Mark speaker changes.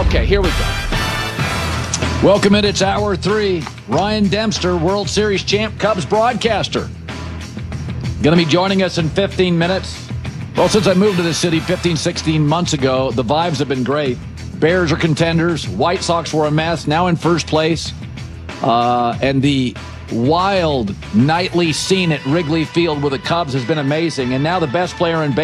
Speaker 1: Okay, here we go. Welcome in. It's Hour 3. Ryan Dempster, World Series champ, Cubs broadcaster. Going to be joining us in 15 minutes. Well, since I moved to this city 15, 16 months ago, the vibes have been great. Bears are contenders. White Sox were a mess, now in first place. And the wild nightly scene at Wrigley Field with the Cubs has been amazing. And now the best player in baseball